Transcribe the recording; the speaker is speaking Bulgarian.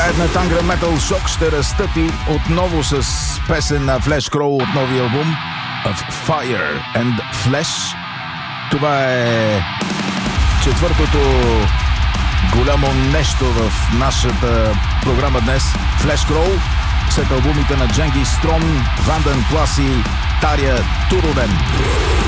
Проект на Tangren Metal Shock ще разтъпи отново с песен на Flesh Crow от новия албум Of Fire and Flesh. Това е четвъртото голямо нещо в нашата програма днес. Flesh Crow след албумите на Дженги Строн, Ванден Плас и Тария Туруден.